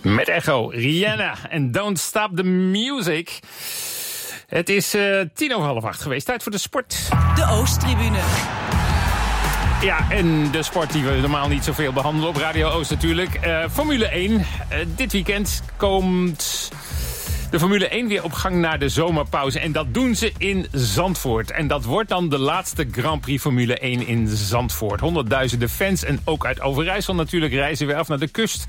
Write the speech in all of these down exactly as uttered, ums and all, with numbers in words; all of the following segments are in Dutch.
Met Echo, Rihanna en Don't Stop the Music. Het is uh, tien over half acht geweest. Tijd voor de sport. De Oosttribune. Ja, en de sport die we normaal niet zoveel behandelen op Radio Oost natuurlijk. Uh, Formule één. Uh, dit weekend komt de Formule één weer op gang na de zomerpauze. En dat doen ze in Zandvoort. En dat wordt dan de laatste Grand Prix Formule één in Zandvoort. Honderdduizenden fans en ook uit Overijssel natuurlijk reizen weer af naar de kust.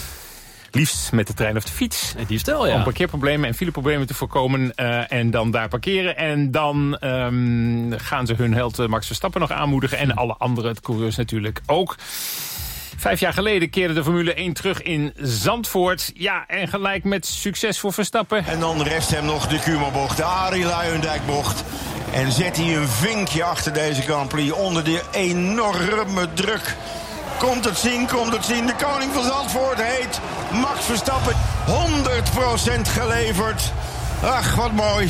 Liefst met de trein of de fiets. Het liefst wel, ja. Om parkeerproblemen en fileproblemen te voorkomen. Uh, en dan daar parkeren. En dan um, gaan ze hun held uh, Max Verstappen nog aanmoedigen. En alle andere coureurs natuurlijk ook. Vijf jaar geleden keerde de Formule één terug in Zandvoort. Ja, en gelijk met succes voor Verstappen. En dan rest hem nog de Kuma-bocht, de Arie Luijendijk-bocht. En zet hij een vinkje achter deze Grand Prix onder de enorme druk. Komt het zien, komt het zien. De koning van Zandvoort heet Max Verstappen. honderd procent geleverd. Ach, wat mooi.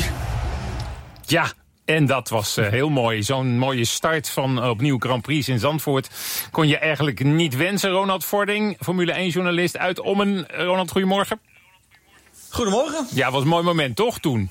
Ja, en dat was uh, heel mooi. Zo'n mooie start van uh, opnieuw Grand Prix in Zandvoort kon je eigenlijk niet wensen. Ronald Vording, Formule één-journalist uit Ommen. Ronald, goedemorgen. Goedemorgen. Ja, was een mooi moment, toch, toen?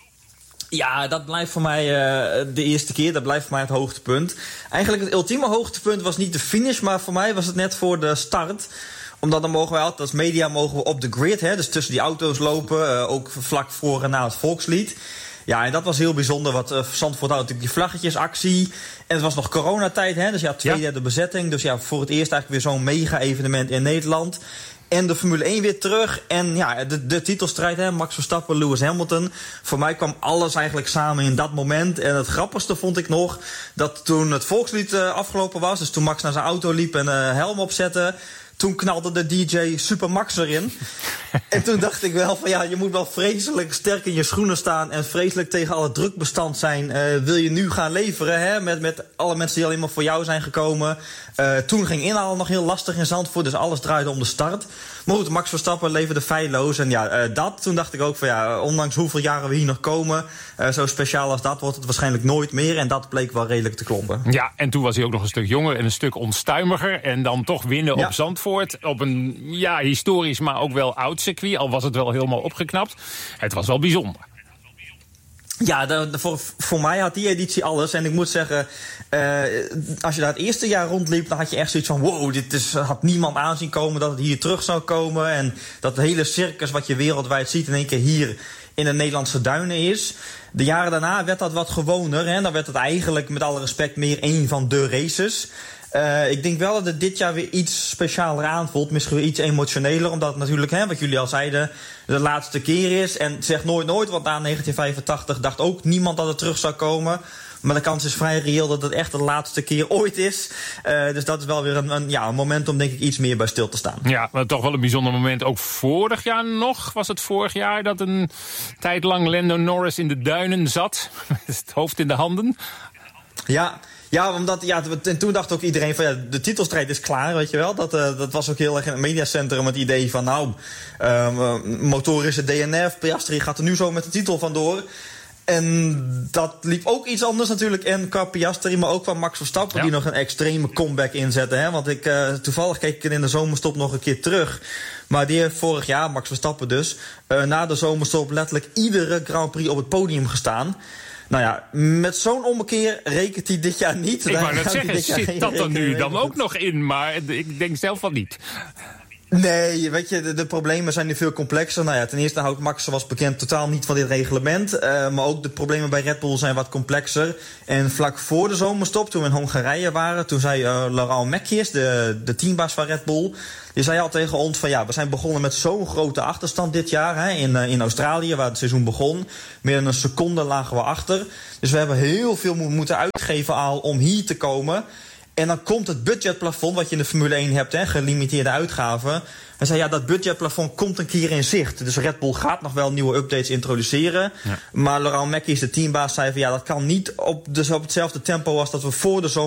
Ja, dat blijft voor mij uh, de eerste keer. Dat blijft voor mij het hoogtepunt. Eigenlijk het ultieme hoogtepunt was niet de finish, maar voor mij was het net voor de start. Omdat dan mogen wij altijd als media mogen we op de grid, hè, dus tussen die auto's lopen. Uh, ook vlak voor en na het volkslied. Ja, en dat was heel bijzonder. Wat uh, Zandvoort had natuurlijk die vlaggetjesactie. En het was nog coronatijd, hè, dus ja, twee derde ja. bezetting. Dus ja, voor het eerst eigenlijk weer zo'n mega-evenement in Nederland. En de Formule één weer terug. En ja, de, de titelstrijd, hè, Max Verstappen, Lewis Hamilton. Voor mij kwam alles eigenlijk samen in dat moment. En het grappigste vond ik nog dat toen het volkslied uh, afgelopen was, dus toen Max naar zijn auto liep en uh, helm opzette, toen knalde de D J Super Max erin. En toen dacht ik wel van ja, je moet wel vreselijk sterk in je schoenen staan en vreselijk tegen alle druk bestand zijn. Uh, wil je nu gaan leveren, hè, met, met alle mensen die alleen maar voor jou zijn gekomen. Uh, toen ging inhalen nog heel lastig in Zandvoort, dus alles draaide om de start. Maar goed, Max Verstappen leverde feilloos. En ja, uh, dat, toen dacht ik ook van ja, ondanks hoeveel jaren we hier nog komen, uh, zo speciaal als dat wordt het waarschijnlijk nooit meer. En dat bleek wel redelijk te kloppen. Ja, en toen was hij ook nog een stuk jonger en een stuk onstuimiger. En dan toch winnen ja. op Zandvoort. Op een, ja, historisch, maar ook wel oud circuit. Al was het wel helemaal opgeknapt. Het was wel bijzonder. Ja, de, de, voor, voor mij had die editie alles. En ik moet zeggen, uh, als je daar het eerste jaar rondliep, dan had je echt zoiets van wow, dit is, had niemand aanzien komen dat het hier terug zou komen. En dat hele circus wat je wereldwijd ziet in één keer hier in de Nederlandse duinen is. De jaren daarna werd dat wat gewoner. Hè? Dan werd het eigenlijk met alle respect meer één van de races. Uh, ik denk wel dat het dit jaar weer iets specialer aanvoelt. Misschien weer iets emotioneler. Omdat het natuurlijk, hè, wat jullie al zeiden, de laatste keer is. En zeg nooit nooit, want na negentien vijfentachtig dacht ook niemand dat het terug zou komen. Maar de kans is vrij reëel dat het echt de laatste keer ooit is. Uh, dus dat is wel weer een, een, ja, een moment om denk ik iets meer bij stil te staan. Ja, maar toch wel een bijzonder moment. Ook vorig jaar nog, was het vorig jaar dat een tijd lang Lando Norris in de duinen zat. Met het hoofd in de handen. Ja. Ja, omdat, ja, en toen dacht ook iedereen van ja, de titelstrijd is klaar, weet je wel. Dat, uh, dat was ook heel erg in het mediacentrum het idee van nou, uh, motorische D N F, Piastri gaat er nu zo met de titel vandoor. En dat liep ook iets anders natuurlijk. En qua Piastri, maar ook van Max Verstappen, ja, die nog een extreme comeback inzette. Hè? Want ik, uh, toevallig keek ik in de zomerstop nog een keer terug. Maar die heeft vorig jaar, Max Verstappen dus, uh, na de zomerstop letterlijk iedere Grand Prix op het podium gestaan. Nou ja, met zo'n ommekeer rekent hij dit jaar niet. Ik wou net zeggen, zit dat er nu dan ook nog in? Maar ik denk zelf van niet. Nee, weet je, de, de problemen zijn nu veel complexer. Nou ja, ten eerste houdt Max, zoals bekend, totaal niet van dit reglement. Uh, maar ook de problemen bij Red Bull zijn wat complexer. En vlak voor de zomerstop, toen we in Hongarije waren, toen zei uh, Laurent Mekies, de, de teambaas van Red Bull, die zei al tegen ons van ja, we zijn begonnen met zo'n grote achterstand dit jaar. Hè, in, uh, in Australië, waar het seizoen begon. Meer dan een seconde lagen we achter. Dus we hebben heel veel mo- moeten uitgeven al om hier te komen. En dan komt het budgetplafond, wat je in de Formule één hebt, hè, gelimiteerde uitgaven. Hij zei, ja, dat budgetplafond komt een keer in zicht. Dus Red Bull gaat nog wel nieuwe updates introduceren. Ja. Maar Laurent Mekies, de teambaas, zei van ja, dat kan niet op, dus op hetzelfde tempo als dat we voor de zomer